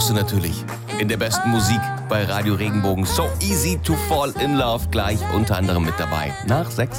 brauchst du natürlich in der besten Musik bei Radio Regenbogen. So easy to fall in love, gleich unter anderem mit dabei. Nach 6.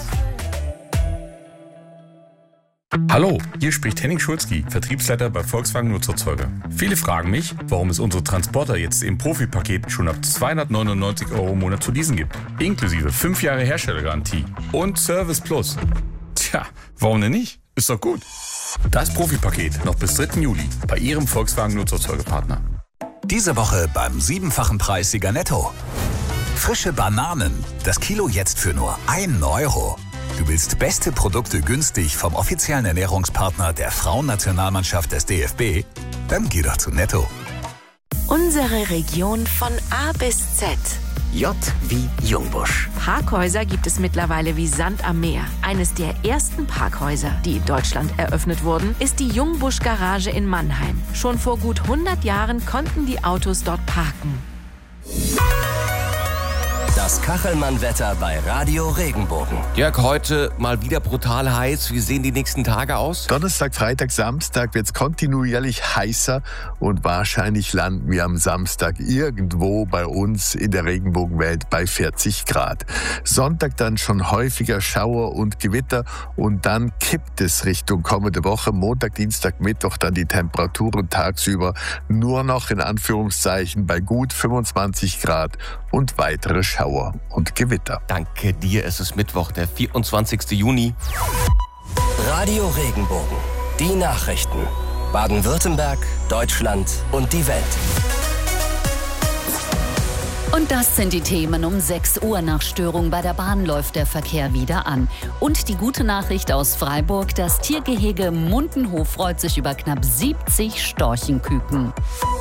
Hallo, hier spricht Henning Schulzki, Vertriebsleiter bei Volkswagen Nutzerzeuger. Viele fragen mich, warum es unsere Transporter jetzt im Profipaket schon ab 299 € im Monat zu leasen gibt. Inklusive 5 Jahre Herstellergarantie und Service Plus. Tja, warum denn nicht? Ist doch gut. Das Profipaket noch bis 3. Juli bei Ihrem Volkswagen Nutzerzeugerpartner. Diese Woche beim 7-fachen-Preis-Sieger Netto. Frische Bananen, das Kilo jetzt für nur 1 €. Du willst beste Produkte günstig vom offiziellen Ernährungspartner der Frauennationalmannschaft des DFB? Dann geh doch zu Netto. Unsere Region von A bis Z. J wie Jungbusch. Parkhäuser gibt es mittlerweile wie Sand am Meer. Eines der ersten Parkhäuser, die in Deutschland eröffnet wurden, ist die Jungbusch Garage in Mannheim. Schon vor gut 100 Jahren konnten die Autos dort parken. Das Kachelmann-Wetter bei Radio Regenbogen. Jörg, heute mal wieder brutal heiß. Wie sehen die nächsten Tage aus? Donnerstag, Freitag, Samstag wird es kontinuierlich heißer und wahrscheinlich landen wir am Samstag irgendwo bei uns in der Regenbogenwelt bei 40 Grad. Sonntag dann schon häufiger Schauer und Gewitter und dann kippt es Richtung kommende Woche. Montag, Dienstag, Mittwoch dann die Temperaturen tagsüber nur noch in Anführungszeichen bei gut 25 Grad und weitere Schauer und Gewitter. Danke dir, es ist Mittwoch, der 24. Juni. Radio Regenbogen. Die Nachrichten. Baden-Württemberg, Deutschland und die Welt. Und das sind die Themen. Um 6 Uhr nach Störung bei der Bahn läuft der Verkehr wieder an. Und die gute Nachricht aus Freiburg, das Tiergehege Mundenhof freut sich über knapp 70 Storchenküken.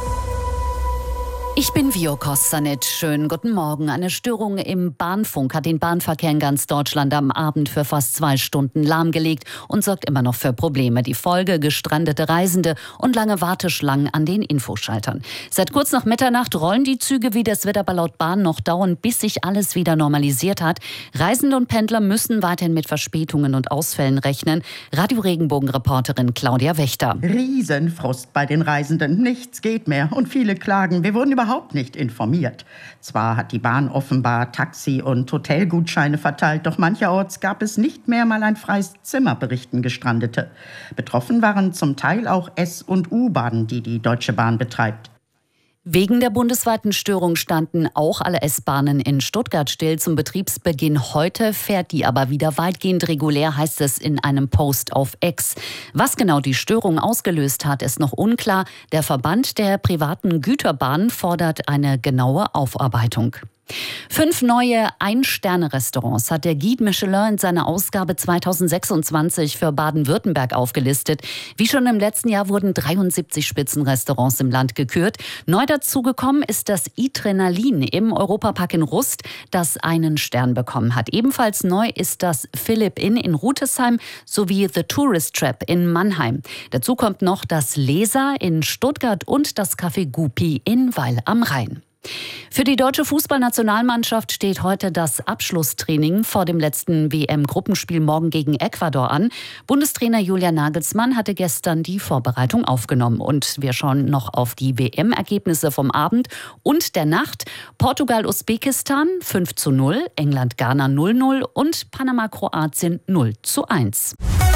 Ich bin Vio Kostanec. Schönen guten Morgen. Eine Störung im Bahnfunk hat den Bahnverkehr in ganz Deutschland am Abend für fast 2 Stunden lahmgelegt und sorgt immer noch für Probleme. Die Folge: gestrandete Reisende und lange Warteschlangen an den Infoschaltern. Seit kurz nach Mitternacht rollen die Züge, wie das wird aber laut Bahn noch dauern, bis sich alles wieder normalisiert hat. Reisende und Pendler müssen weiterhin mit Verspätungen und Ausfällen rechnen. Radio Regenbogen-Reporterin Claudia Wächter. Riesenfrust bei den Reisenden. Nichts geht mehr und viele klagen. Wir wurden überhaupt nicht informiert. Zwar hat die Bahn offenbar Taxi- und Hotelgutscheine verteilt, doch mancherorts gab es nicht mehr mal ein freies Zimmer, berichten Gestrandete. Betroffen waren zum Teil auch S- und U-Bahnen, die die Deutsche Bahn betreibt. Wegen der bundesweiten Störung standen auch alle S-Bahnen in Stuttgart still. Zum Betriebsbeginn heute fährt die aber wieder weitgehend regulär, heißt es in einem Post auf X. Was genau die Störung ausgelöst hat, ist noch unklar. Der Verband der privaten Güterbahnen fordert eine genaue Aufarbeitung. 5 neue Ein-Sterne-Restaurants hat der Guide Michelin in seiner Ausgabe 2026 für Baden-Württemberg aufgelistet. Wie schon im letzten Jahr wurden 73 Spitzenrestaurants im Land gekürt. Neu dazugekommen ist das Adrenalin im Europapark in Rust, das einen Stern bekommen hat. Ebenfalls neu ist das Philipp Inn in Rutesheim sowie The Tourist Trap in Mannheim. Dazu kommt noch das Leser in Stuttgart und das Café Gupi in Weil am Rhein. Für die deutsche Fußballnationalmannschaft steht heute das Abschlusstraining vor dem letzten WM-Gruppenspiel morgen gegen Ecuador an. Bundestrainer Julian Nagelsmann hatte gestern die Vorbereitung aufgenommen. Und wir schauen noch auf die WM-Ergebnisse vom Abend und der Nacht. Portugal-Usbekistan 5:0, England-Ghana 0:0 und Panama-Kroatien 0:1.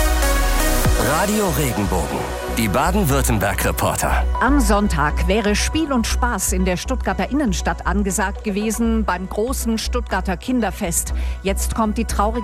Radio Regenbogen. Die Baden-Württemberg-Reporter. Am Sonntag wäre Spiel und Spaß in der Stuttgarter Innenstadt angesagt gewesen beim großen Stuttgarter Kinderfest. Jetzt kommt die traurige